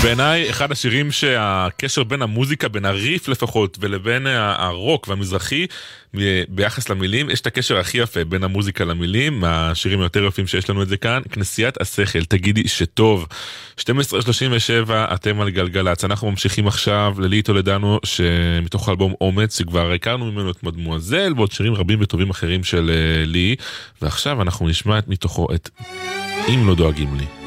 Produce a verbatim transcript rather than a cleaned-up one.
בעיניי אחד השירים שהקשר בין המוזיקה, בין הריף לפחות, ולבין הרוק והמזרחי ביחס למילים, יש את הקשר הכי יפה בין המוזיקה למילים, מהשירים היותר יפים שיש לנו את זה כאן, כנסיית השכל, תגידי שטוב. שתים עשרה שלושים ושבע, אתם על גלגלץ. אנחנו ממשיכים עכשיו לליהי טולדנו, שמתוך האלבום אומץ, שכבר הכרנו ממנו את מדמואזל, ועוד שירים רבים וטובים אחרים של ליהי, ועכשיו אנחנו נשמע את מתוכו את אם לא דואגים לי.